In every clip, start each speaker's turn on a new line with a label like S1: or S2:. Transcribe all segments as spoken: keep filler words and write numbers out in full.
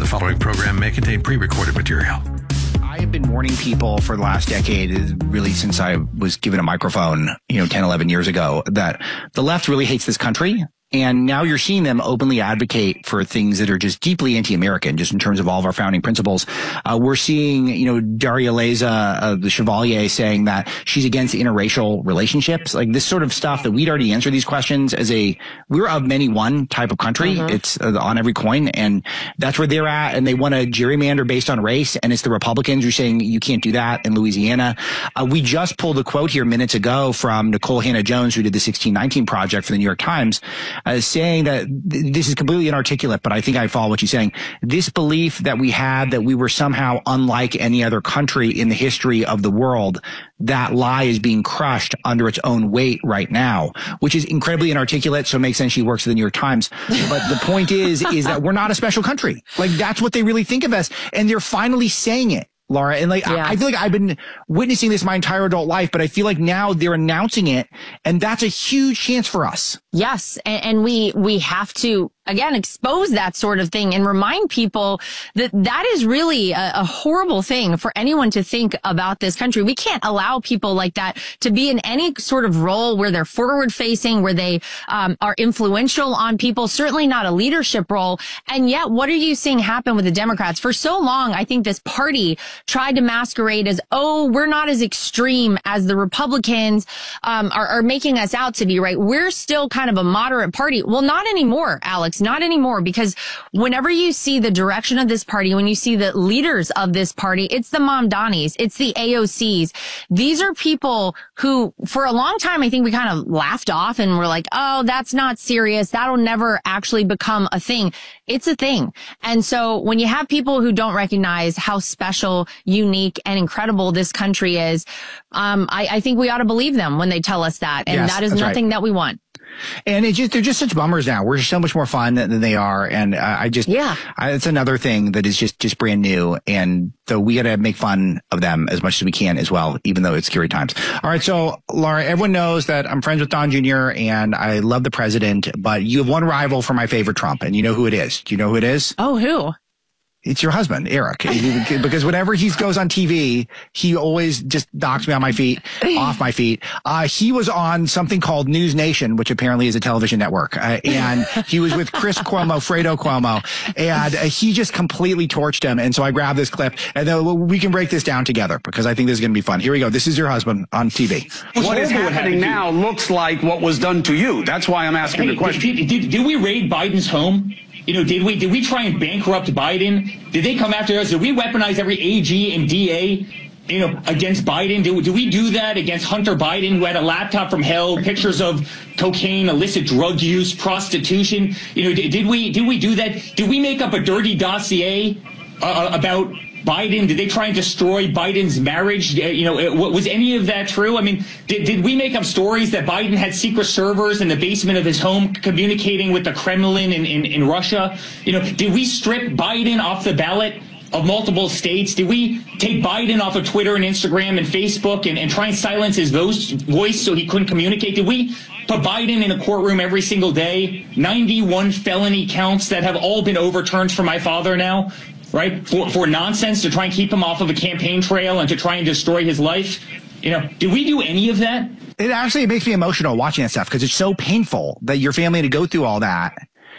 S1: following program may contain pre-recorded material.
S2: I have been warning people for the last decade, really since I was given a microphone, you know, ten, eleven years ago, that the left really hates this country. And now you're seeing them openly advocate for things that are just deeply anti-American, just in terms of all of our founding principles. Uh, we're seeing, you know, Daria Leza of the Chevalier saying that she's against interracial relationships. Like this sort of stuff that we'd already answered these questions as a, we're of many one type of country. Mm-hmm. It's uh, on every coin. And that's where they're at. And they want to gerrymander based on race. And it's the Republicans who are saying you can't do that in Louisiana. Uh, we just pulled a quote here minutes ago from Nicole Hannah-Jones, who did the sixteen nineteen Project for the New York Times. Uh, saying that th- this is completely inarticulate, but I think I follow what she's saying. This belief that we had that we were somehow unlike any other country in the history of the world, that lie is being crushed under its own weight right now, which is incredibly inarticulate. So it makes sense she works for the New York Times. But the point is, is that we're not a special country. Like that's what they really think of us. And they're finally saying it, Laura. And like, yeah. I, I feel like I've been witnessing this my entire adult life, but I feel like now they're announcing it, and that's a huge chance for us.
S3: Yes. And, and we, we have to, again, expose that sort of thing and remind people that that is really a, a horrible thing for anyone to think about this country. We can't allow people like that to be in any sort of role where they're forward facing, where they um, are influential on people, certainly not a leadership role. And yet, what are you seeing happen with the Democrats? For so long, I think this party tried to masquerade as, oh, we're not as extreme as the Republicans um, are, are making us out to be, right? We're still kind of a moderate party. Well, not anymore, Alex. Not anymore, because whenever you see the direction of this party, when you see the leaders of this party, it's the Mamdanis, it's the A O Cs. These are people who, for a long time, I think we kind of laughed off and were like, oh, that's not serious. That'll never actually become a thing. It's a thing. And so when you have people who don't recognize how special, unique, and incredible this country is, um, I, I think we ought to believe them when they tell us that. And
S2: yes,
S3: that is nothing
S2: right.
S3: that we want.
S2: And it just, they're just such bummers now. We're so much more fun than they are. And uh, I just,
S3: yeah,
S2: I, it's another thing that is just, just brand new. And so we got to make fun of them as much as we can as well, even though it's scary times. All right. So Laura, everyone knows that I'm friends with Don Junior and I love the president, but you have one rival for my favorite Trump, and you know who it is. Do you know who it is?
S3: Oh, who?
S2: It's your husband, Eric, because whenever he goes on T V, he always just knocks me on my feet, off my feet. Uh, he was on something called News Nation, which apparently is a television network. Uh, and he was with Chris Cuomo, Fredo Cuomo, and uh, he just completely torched him. And so I grabbed this clip, and then we can break this down together because I think this is going to be fun. Here we go. This is your husband on T V.
S4: What is happening now looks like what was done to you. That's why I'm asking
S5: hey,
S4: the question.
S5: Did, did, did we raid Biden's home? You know, did we did we try and bankrupt Biden? Did they come after us? Did we weaponize every A G and D A, you know, against Biden? Did, did we do that against Hunter Biden, who had a laptop from hell, pictures of cocaine, illicit drug use, prostitution? You know, did, did we did we do that? Did we make up a dirty dossier uh, about Biden? Did they try and destroy Biden's marriage? Uh, you know, was any of that true? I mean, did, did we make up stories that Biden had secret servers in the basement of his home communicating with the Kremlin in, in, in Russia? You know, did we strip Biden off the ballot of multiple states? Did we take Biden off of Twitter and Instagram and Facebook and, and try and silence his voice, voice so he couldn't communicate? Did we put Biden in a courtroom every single day? ninety-one felony counts that have all been overturned for my father now, right? For, for nonsense, to try and keep him off of a campaign trail and to try and destroy his life. You know, did we do any of that?
S2: It actually makes me emotional watching that stuff because it's so painful that your family had to go through all that.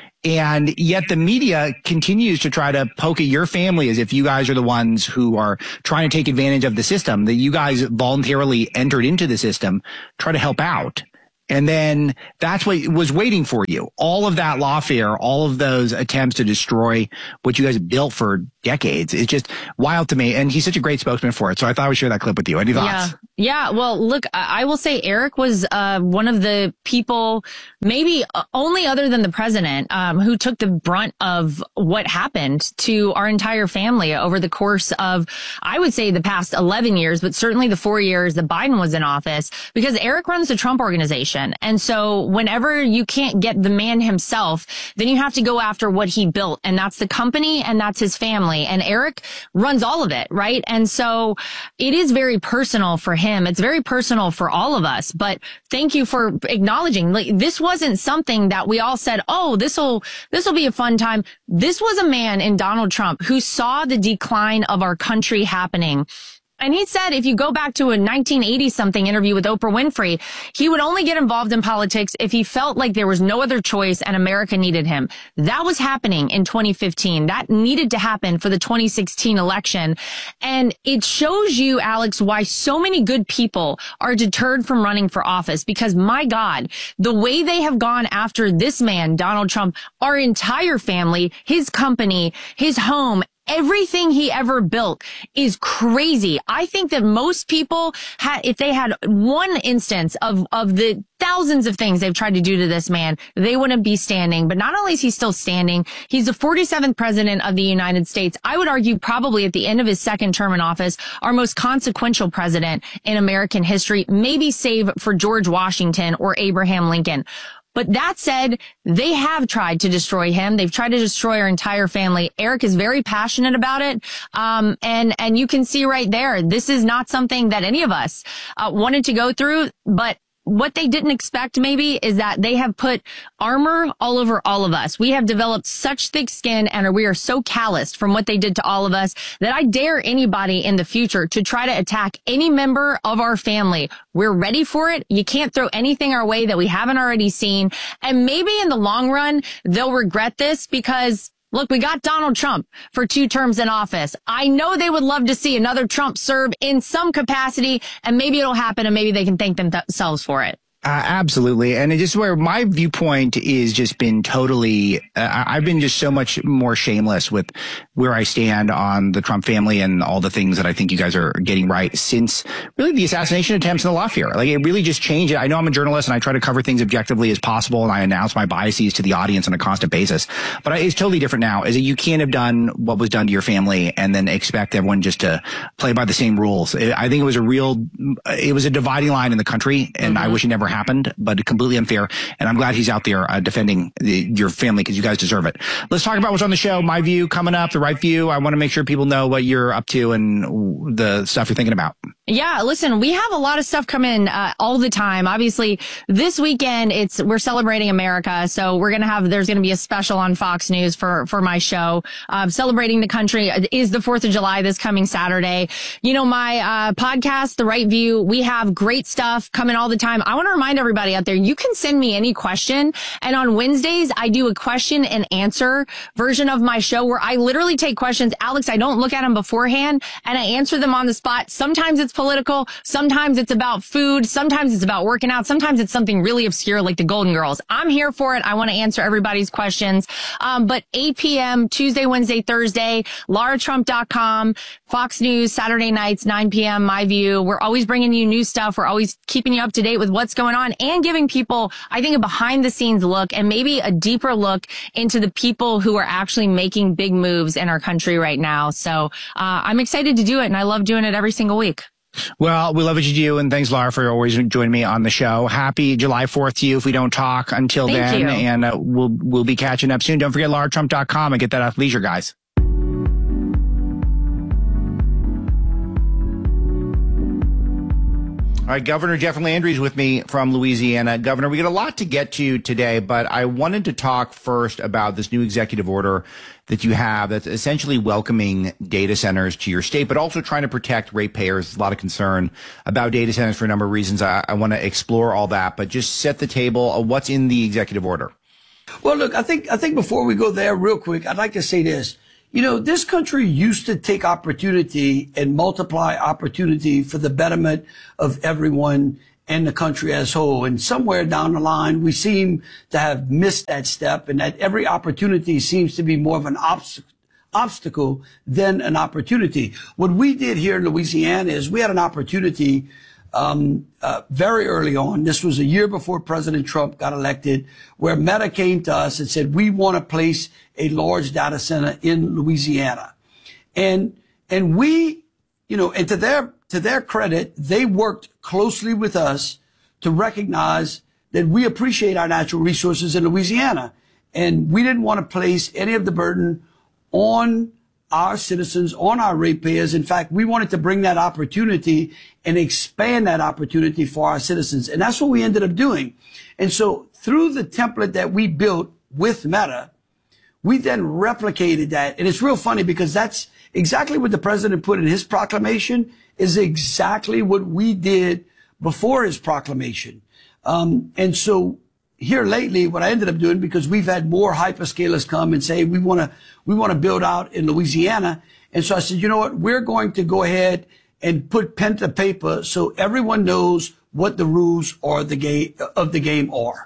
S2: And yet the media continues to try to poke at your family as if you guys are the ones who are trying to take advantage of the system, that you guys voluntarily entered into the system, try to help out. And then that's what was waiting for you. All of that lawfare, all of those attempts to destroy what you guys built for decades. It's just wild to me. And he's such a great spokesman for it. So I thought I would share that clip with you. Any thoughts?
S3: Yeah. Yeah. Well, look, I will say Eric was uh, one of the people, maybe only other than the president, um, who took the brunt of what happened to our entire family over the course of, I would say, the past eleven years, but certainly the four years that Biden was in office, because Eric runs the Trump Organization. And so whenever you can't get the man himself, then you have to go after what he built. And that's the company and that's his family. family. And Eric runs all of it, right? And so it is very personal for him. It's very personal for all of us. But thank you for acknowledging, like, this wasn't something that we all said, oh, this'll, this'll be a fun time. This was a man in Donald Trump who saw the decline of our country happening. And he said if you go back to a nineteen eighty something interview with Oprah Winfrey, he would only get involved in politics if he felt like there was no other choice and America needed him. That was happening in twenty fifteen. That needed to happen for the twenty sixteen election. And it shows you, Alex, why so many good people are deterred from running for office, because my God, the way they have gone after this man, Donald Trump, our entire family, his company, his home, everything he ever built is crazy. I think that most people had, if they had one instance of, of the thousands of things they've tried to do to this man, they wouldn't be standing. But not only is he still standing, he's the forty-seventh president of the United States. I would argue probably at the end of his second term in office, our most consequential president in American history, maybe save for George Washington or Abraham Lincoln. But that said, they have tried to destroy him. They've tried to destroy our entire family. Eric is very passionate about it. Um, and, and you can see right there, this is not something that any of us uh, wanted to go through. But what they didn't expect maybe is that they have put armor all over all of us. We have developed such thick skin and we are so calloused from what they did to all of us that I dare anybody in the future to try to attack any member of our family. We're ready for it. You can't throw anything our way that we haven't already seen. And maybe in the long run, they'll regret this because look, we got Donald Trump for two terms in office. I know they would love to see another Trump serve in some capacity, and maybe it'll happen and maybe they can thank themselves for it.
S2: Uh, absolutely. And it's just where my viewpoint is just been totally, uh, I've been just so much more shameless with where I stand on the Trump family and all the things that I think you guys are getting right since really the assassination attempts in the left here. Like it really just changed it. I know I'm a journalist and I try to cover things objectively as possible and I announce my biases to the audience on a constant basis. But it's totally different now is that you can't have done what was done to your family and then expect everyone just to play by the same rules. I think it was a real, it was a dividing line in the country and mm-hmm. I wish it never happened, but completely unfair. And I'm glad he's out there uh, defending the, your family because you guys deserve it. Let's talk about what's on the show. My View coming up, the Right View. I want to make sure people know what you're up to and the stuff you're thinking about.
S3: Yeah, listen, we have a lot of stuff coming uh, all the time. Obviously, this weekend it's we're celebrating America, so we're gonna have there's gonna be a special on Fox News for for my show, uh, celebrating the country. It is the Fourth of July this coming Saturday. You know, my uh, podcast, The Right View, we have great stuff coming all the time. I want to remind everybody out there, you can send me any question, and on Wednesdays I do a question and answer version of my show where I literally take questions. Alex, I don't look at them beforehand, and I answer them on the spot. Sometimes it's political. Sometimes it's about food. Sometimes it's about working out. Sometimes it's something really obscure like the Golden Girls. I'm here for it. I want to answer everybody's questions. Um, but eight p.m. Tuesday, Wednesday, Thursday, Lara Trump dot com, Fox News, Saturday nights, nine p.m. My View. We're always bringing you new stuff. We're always keeping you up to date with what's going on and giving people, I think, a behind the scenes look and maybe a deeper look into the people who are actually making big moves in our country right now. So, uh, I'm excited to do it and I love doing it every single week.
S2: Well, we love what you do, and thanks, Lara, for always joining me on the show. Happy July fourth to you if we don't talk until
S3: Thank
S2: then,
S3: you.
S2: and uh, we'll we'll be catching up soon. Don't forget Lara Trump dot com and get that athleisure, guys. All right, Governor Jeff Landry is with me from Louisiana. Governor, we got a lot to get to today, but I wanted to talk first about this new executive order that you have that's essentially welcoming data centers to your state, but also trying to protect ratepayers. There's a lot of concern about data centers for a number of reasons. I, I want to explore all that, but just set the table of what's in the executive order.
S6: Well, look, I think I think before we go there real quick, I'd like to say this. You know, this country used to take opportunity and multiply opportunity for the betterment of everyone and the country as a whole. And somewhere down the line, we seem to have missed that step, and that every opportunity seems to be more of an obstacle obstacle than an opportunity. What we did here in Louisiana is we had an opportunity um uh, very early on. This was a year before President Trump got elected, where Meta came to us and said, we want to place a large data center in Louisiana. And and we, you know, and to their to their credit, they worked closely with us to recognize that we appreciate our natural resources in Louisiana. And we didn't want to place any of the burden on our citizens, on our ratepayers. In fact, we wanted to bring that opportunity and expand that opportunity for our citizens. And that's what we ended up doing. And so through the template that we built with Meta, we then replicated that. And it's real funny because that's exactly what the president put in his proclamation, is exactly what we did before his proclamation. Um, and so here lately, what I ended up doing, because we've had more hyperscalers come and say, we want to, we want to build out in Louisiana. And so I said, you know what? We're going to go ahead and put pen to paper so everyone knows what the rules are the game of the game are.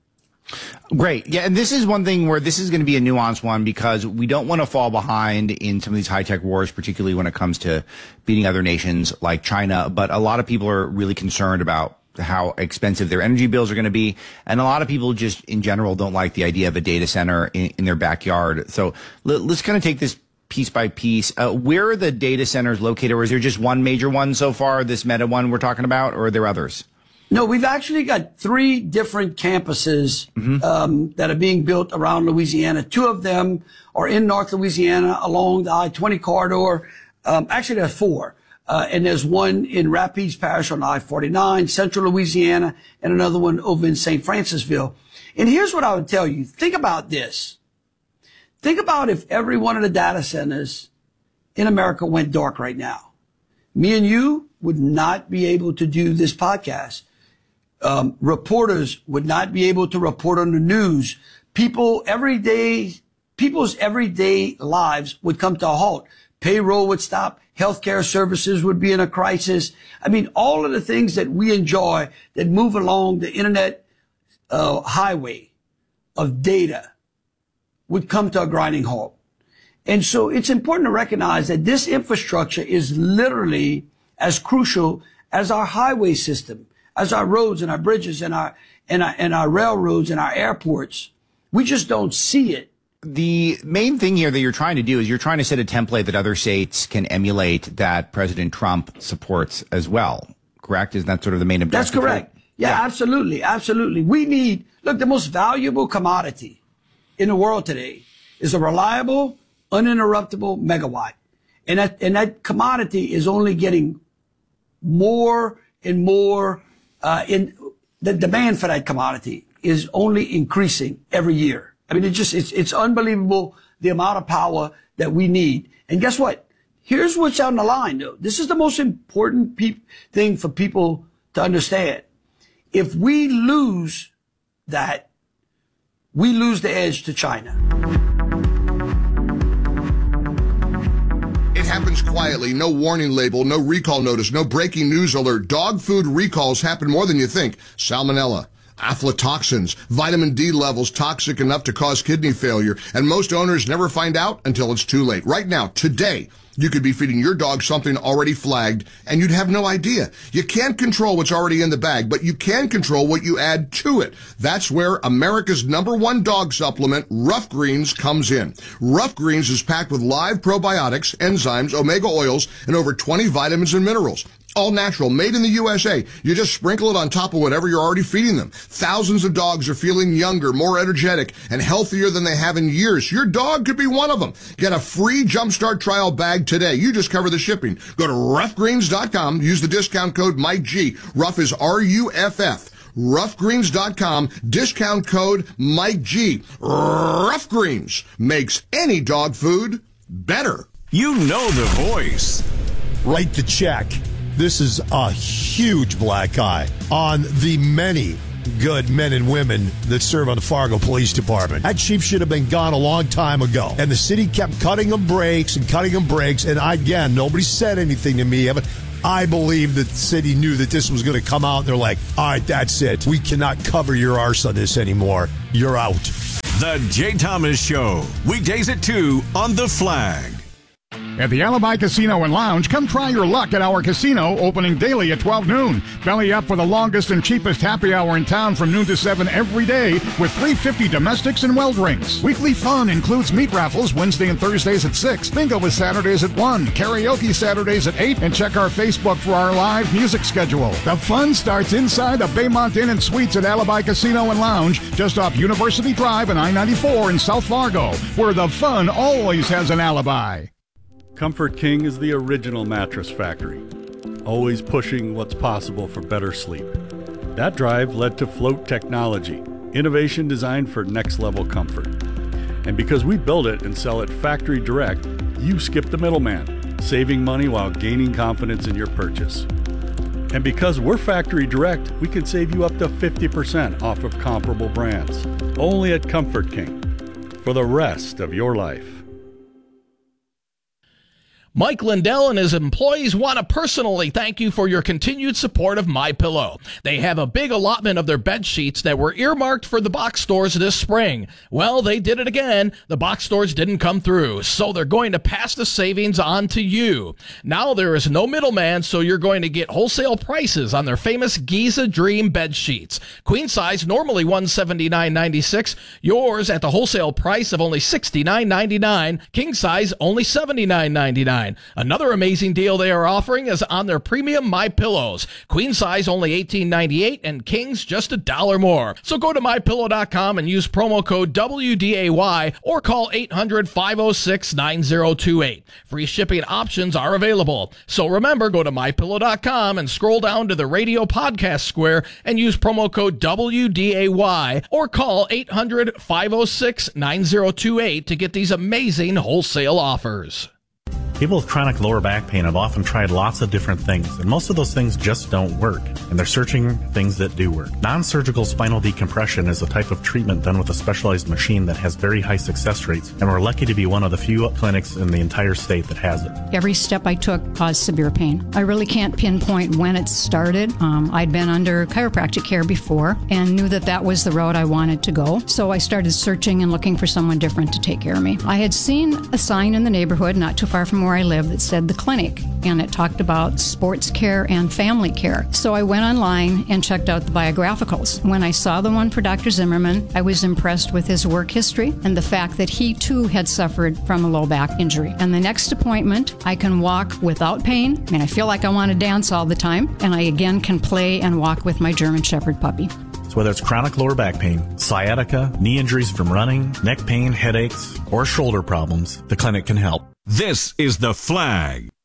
S2: Great. Yeah. And this is one thing where this is going to be a nuanced one, because we don't want to fall behind in some of these high tech wars, particularly when it comes to beating other nations like China. But a lot of people are really concerned about how expensive their energy bills are going to be. And a lot of people just in general don't like the idea of a data center in, in their backyard. So let, let's kind of take this piece by piece. Uh, where are the data centers located? Or is there just one major one so far, this Meta one we're talking about, or are there others?
S6: No, we've actually got three different campuses mm-hmm. um, that are being built around Louisiana. Two of them are in North Louisiana along the I twenty corridor. Um, actually, there's four. Uh, and there's one in Rapides Parish on I forty-nine, Central Louisiana, and another one over in Saint Francisville. And here's what I would tell you. Think about this. Think about if every one of the data centers in America went dark right now. Me and you would not be able to do this podcast. Um, reporters would not be able to report on the news. People every day, people's everyday lives would come to a halt. Payroll would stop. Healthcare services would be in a crisis. I mean, all of the things that we enjoy that move along the internet uh, highway of data would come to a grinding halt. And so it's important to recognize that this infrastructure is literally as crucial as our highway system, as our roads and our bridges and our, and our, and our railroads and our airports. We just don't see it.
S2: The main thing here that you're trying to do is you're trying to set a template that other states can emulate that President Trump supports as well. Correct? Isn't that sort of the main objective?
S6: That's correct. Yeah, yeah, absolutely. Absolutely. We need, look, the most valuable commodity in the world today is a reliable, uninterruptible megawatt. And that, and that commodity is only getting more and more, uh, in the demand for that commodity is only increasing every year. I mean, it just, it's, it's unbelievable the amount of power that we need. And guess what? Here's what's on the line, though. This is the most important pe- thing for people to understand. If we lose that, we lose the edge to China.
S7: It happens quietly, no warning label, no recall notice, no breaking news alert. Dog food recalls happen more than you think. Salmonella, aflatoxins, vitamin D levels toxic enough to cause kidney failure, and most owners never find out until it's too late. Right now, today, you could be feeding your dog something already flagged, and you'd have no idea. You can't control what's already in the bag, but you can control what you add to it. That's where America's number one dog supplement, Rough Greens, comes in. Rough Greens is packed with live probiotics, enzymes, omega oils, and over twenty vitamins and minerals. All natural, made in the U S A. You just sprinkle it on top of whatever you're already feeding them. Thousands of dogs are feeling younger, more energetic, and healthier than they have in years. Your dog could be one of them. Get a free Jumpstart trial bag today. You just cover the shipping. Go to rough greens dot com. Use the discount code Mike G. Rough is R U F F. rough greens dot com. Discount code Mike G. Rough Greens makes any dog food better.
S8: You know the voice.
S9: Write the check. This is a huge black eye on the many good men and women that serve on the Fargo Police Department. That chief should have been gone a long time ago. And the city kept cutting them breaks and cutting them breaks. And again, nobody said anything to me. But I believe that the city knew that this was going to come out. And they're like, all right, that's it. We cannot cover your arse on this anymore. You're out.
S8: The Jay Thomas Show. Weekdays at two on The Flag.
S10: At the Alibi Casino and Lounge, come try your luck at our casino, opening daily at twelve noon. Belly up for the longest and cheapest happy hour in town from noon to seven every day with three fifty domestics and well drinks. Weekly fun includes meat raffles Wednesday and Thursdays at six. Bingo is Saturdays at one. Karaoke Saturdays at eight. And check our Facebook for our live music schedule. The fun starts inside the Baymont Inn and Suites at Alibi Casino and Lounge, just off University Drive and I ninety-four in South Fargo, where the fun always has an alibi.
S11: Comfort King is the original mattress factory, always pushing what's possible for better sleep. That drive led to Float Technology, innovation designed for next-level comfort. And because we build it and sell it factory direct, you skip the middleman, saving money while gaining confidence in your purchase. And because we're factory direct, we can save you up to fifty percent off of comparable brands. Only at Comfort King. For the rest of your life.
S12: Mike Lindell and his employees want to personally thank you for your continued support of MyPillow. They have a big allotment of their bed sheets that were earmarked for the box stores this spring. Well, they did it again. The box stores didn't come through, so they're going to pass the savings on to you. Now there is no middleman, so you're going to get wholesale prices on their famous Giza Dream bed sheets. Queen size, normally one hundred seventy-nine ninety-six. Yours at the wholesale price of only sixty-nine ninety-nine. King size, only seventy-nine ninety-nine. Another amazing deal they are offering is on their premium My Pillows. Queen size only eighteen ninety-eight and kings just a dollar more. So go to my pillow dot com and use promo code W D A Y or call eight hundred five oh six nine oh two eight. Free shipping options are available. So remember, go to my pillow dot com and scroll down to the radio podcast square and use promo code W D A Y or call eight hundred five oh six nine oh two eight to get these amazing wholesale offers.
S13: People with chronic lower back pain have often tried lots of different things, and most of those things just don't work, and they're searching things that do work. Non-surgical spinal decompression is a type of treatment done with a specialized machine that has very high success rates, and we're lucky to be one of the few clinics in the entire state that has it.
S14: Every step I took caused severe pain. I really can't pinpoint when it started. Um, I'd been under chiropractic care before and knew that that was the road I wanted to go, so I started searching and looking for someone different to take care of me. I had seen a sign in the neighborhood not too far from where I live that said the clinic, and it talked about sports care and family care. So I went online and checked out the biographicals. When I saw the one for Doctor Zimmerman, I was impressed with his work history and the fact that he too had suffered from a low back injury. And the next appointment, I can walk without pain. I mean, I feel like I want to dance all the time, and I again can play and walk with my German Shepherd puppy.
S13: So whether it's chronic lower back pain, sciatica, knee injuries from running, neck pain, headaches, or shoulder problems, the clinic can help.
S8: This is The Flag.